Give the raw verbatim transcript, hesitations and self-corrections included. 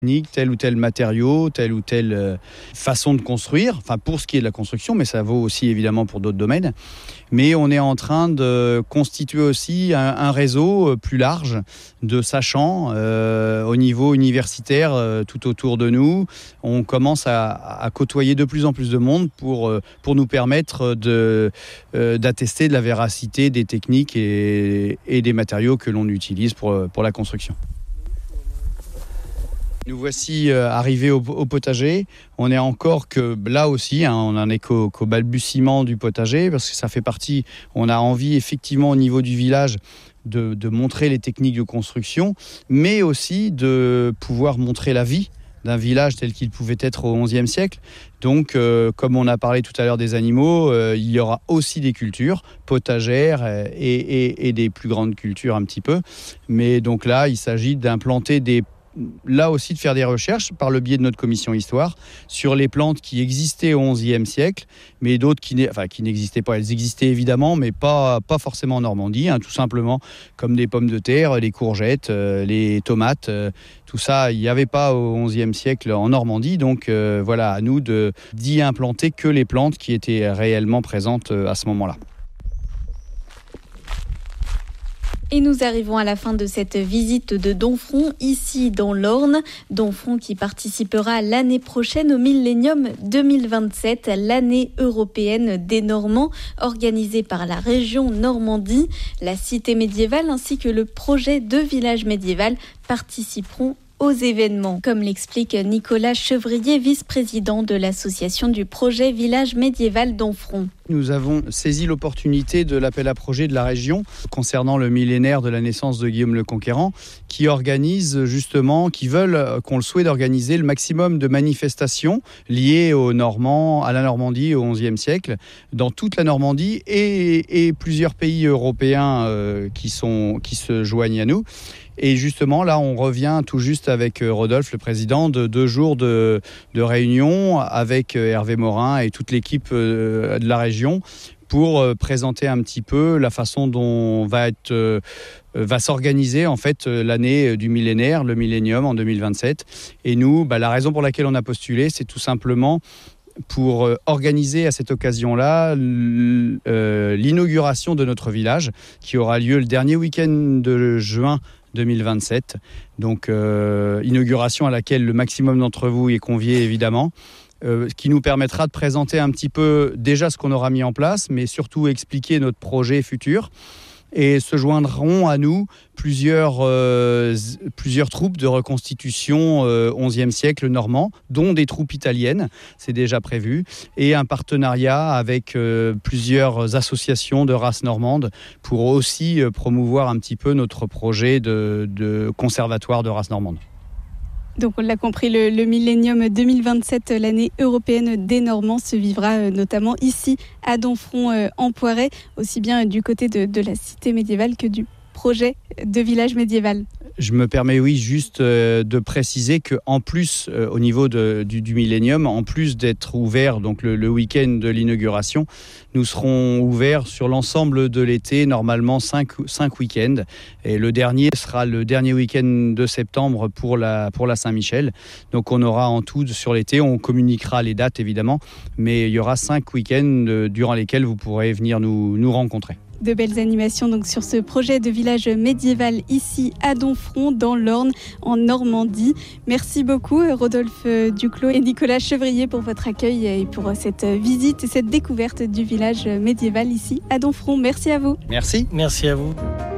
tel ou tel matériau, telle ou telle euh, façon de construire, enfin pour ce qui est de la construction, mais ça vaut aussi évidemment pour d'autres domaines. Mais on est en train de constituer aussi un, un réseau plus large de sachants euh, au niveau universitaire euh, tout autour de nous. On commence à, à côtoyer de plus en plus de monde pour, euh, pour nous permettre de, euh, d'attester de la véracité des techniques et, et des matériaux que l'on utilise pour, pour la construction. Nous voici euh, arrivés au, au potager. On est encore que là aussi, hein, on n'en est qu'au, qu'au balbutiement du potager parce que ça fait partie. On a envie effectivement au niveau du village de, de montrer les techniques de construction, mais aussi de pouvoir montrer la vie d'un village tel qu'il pouvait être au onzième siècle. Donc, euh, comme on a parlé tout à l'heure des animaux, euh, il y aura aussi des cultures potagères euh, et, et, et des plus grandes cultures un petit peu. Mais donc là, il s'agit d'implanter des là aussi de faire des recherches par le biais de notre commission histoire sur les plantes qui existaient au onzième siècle, mais d'autres qui, enfin, qui n'existaient pas. Elles existaient évidemment, mais pas, pas forcément en Normandie, hein, tout simplement comme des pommes de terre, les courgettes, euh, les tomates, euh, tout ça, il n'y avait pas au onzième siècle en Normandie. Donc euh, voilà, à nous de, d'y implanter que les plantes qui étaient réellement présentes à ce moment-là. Et nous arrivons à la fin de cette visite de Domfront, ici dans l'Orne. Domfront qui participera l'année prochaine au Millénium deux mille vingt-sept, l'année européenne des Normands, organisée par la région Normandie. La cité médiévale ainsi que le projet de village médiéval participeront aux événements, comme l'explique Nicolas Chevrier, vice-président de l'association du projet Village Médiéval Domfront. Nous avons saisi l'opportunité de l'appel à projet de la région concernant le millénaire de la naissance de Guillaume le Conquérant, qui organise justement, qui veulent, qu'on le souhaite organiser le maximum de manifestations liées aux Normands, à la Normandie au onzième siècle, dans toute la Normandie et, et plusieurs pays européens euh, qui, sont, qui se joignent à nous. Et justement, là, on revient tout juste avec Rodolphe, le président, de deux jours de, de réunion avec Hervé Morin et toute l'équipe de la région pour présenter un petit peu la façon dont va, être, va s'organiser en fait l'année du millénaire, le millénium en deux mille vingt-sept. Et nous, bah, la raison pour laquelle on a postulé, c'est tout simplement pour organiser à cette occasion-là l'inauguration de notre village qui aura lieu le dernier week-end de juin deux mille vingt-sept. Donc, euh, inauguration à laquelle le maximum d'entre vous est convié, évidemment, euh, qui nous permettra de présenter un petit peu déjà ce qu'on aura mis en place, mais surtout expliquer notre projet futur. Et se joindront à nous plusieurs, euh, plusieurs troupes de reconstitution euh, onzième siècle normand, dont des troupes italiennes, c'est déjà prévu, et un partenariat avec euh, plusieurs associations de race normande pour aussi euh, promouvoir un petit peu notre projet de, de conservatoire de race normande. Donc on l'a compris, le, le Millénium deux mille vingt-sept, l'année européenne des Normands, se vivra euh, notamment ici à Domfront euh, en Poiret, aussi bien euh, du côté de, de la cité médiévale que du projet de village médiéval. Je me permets, oui, juste euh, de préciser qu'en plus, euh, au niveau de, du, du Millénium, en plus d'être ouvert donc le, le week-end de l'inauguration, nous serons ouverts sur l'ensemble de l'été, normalement cinq, cinq week-ends. Et le dernier sera le dernier week-end de septembre pour la, pour la Saint-Michel. Donc on aura en tout sur l'été, on communiquera les dates évidemment, mais il y aura cinq week-ends euh, durant lesquels vous pourrez venir nous, nous rencontrer. De belles animations donc sur ce projet de village médiéval ici à Domfront, dans l'Orne, en Normandie. Merci beaucoup Rodolphe Duclos et Nicolas Chevrier pour votre accueil et pour cette visite et cette découverte du village médiéval ici à Domfront. Merci à vous. Merci. Merci à vous.